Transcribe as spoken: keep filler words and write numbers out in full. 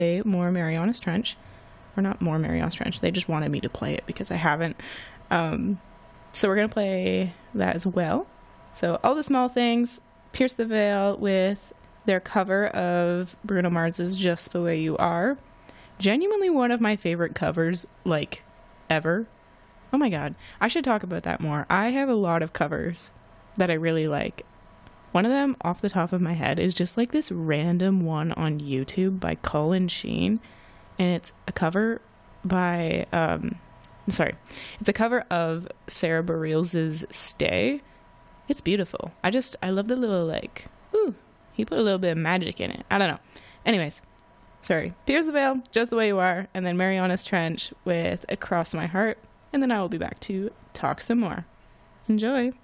play more Marianas Trench. Or not more Marianas Trench. They just wanted me to play it because I haven't. Um, so we're going to play that as well. So All the Small Things, Pierce the Veil with their cover of Bruno Mars's Just the Way You Are. Genuinely one of my favorite covers, like, ever. Oh my god. I should talk about that more. I have a lot of covers that I really like. One of them, off the top of my head, is just like this random one on YouTube by Colin Sheen. And it's a cover by, um, sorry, it's a cover of Sarah Bareilles' Stay. It's beautiful. I just, I love the little, like, ooh, he put a little bit of magic in it. I don't know. Anyways, sorry. Pierce the Veil, Just the Way You Are, and then Marianas Trench with Across My Heart. And then I will be back to talk some more. Enjoy.